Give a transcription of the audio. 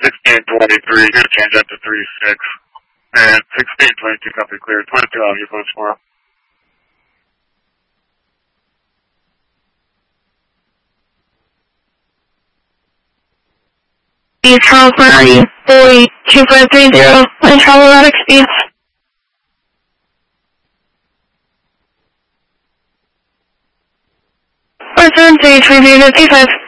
1623, gonna change that to 36. And 1622, copy clear. 22 on your phone tomorrow. East Charles Ferrari, Bowie, 2530, and travel at speeds. Return to 3355.